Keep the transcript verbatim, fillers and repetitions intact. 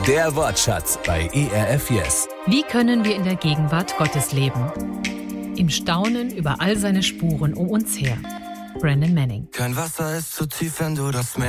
Der Wortschatz bei E R F Yes. Wie können wir in der Gegenwart Gottes leben? Im Staunen über all seine Spuren um uns her. Brandon Manning. Kein Wasser ist zu tief, wenn du das Meer